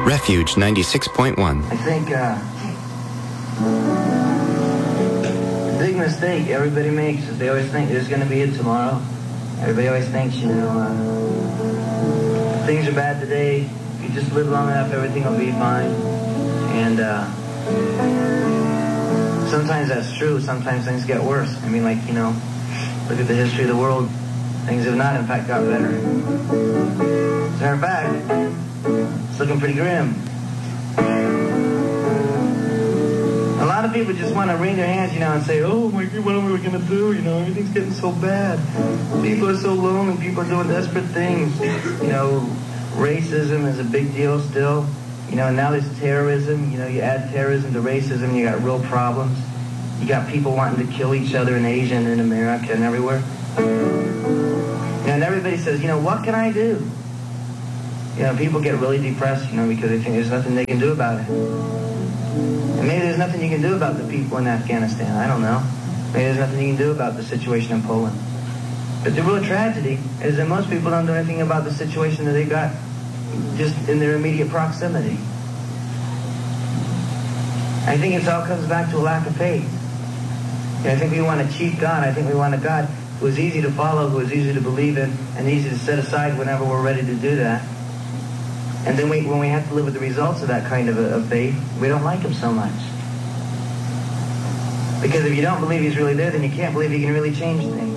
Refuge 96.1. I think the big mistake everybody makes is they always think there's going to be it tomorrow. Everybody always thinks, you know, things are bad today. If you just live long enough, everything will be fine. And sometimes that's true. Sometimes things get worse. I mean, like, you know, look at the history of the world. Things have not, in fact, got better. As a matter of fact, it's looking pretty grim. A lot of people just want to wring their hands, you know, and say, oh my God, what are we going to do? You know, everything's getting so bad. People are so lonely. People are doing desperate things. You know, racism is a big deal still. You know, now there's terrorism. You know, you add terrorism to racism, you got real problems. You got people wanting to kill each other in Asia and in America and everywhere. And everybody says, you know, what can I do? You know, people get really depressed, you know, because they think there's nothing they can do about it. And maybe there's nothing you can do about the people in Afghanistan. I don't know. Maybe there's nothing you can do about the situation in Poland. But the real tragedy is that most people don't do anything about the situation that they got just in their immediate proximity. I think it all comes back to a lack of faith. You know, I think we want a cheap God. I think we want a God who is easy to follow, who is easy to believe in, and easy to set aside whenever we're ready to do that. And then when we have to live with the results of that kind of faith, we don't like him so much. Because if you don't believe he's really there, then you can't believe he can really change things.